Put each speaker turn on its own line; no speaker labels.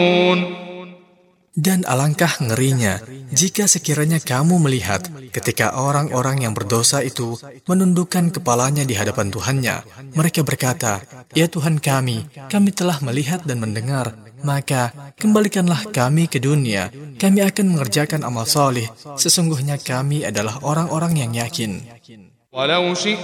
Dan alangkah ngerinya jika sekiranya kamu melihat ketika orang-orang yang berdosa itu menundukkan kepalanya di hadapan Tuhannya. Mereka berkata, "Ya Tuhan kami telah melihat dan mendengar, maka kembalikanlah kami ke dunia. Kami akan mengerjakan amal saleh. Sesungguhnya kami adalah orang-orang yang yakin."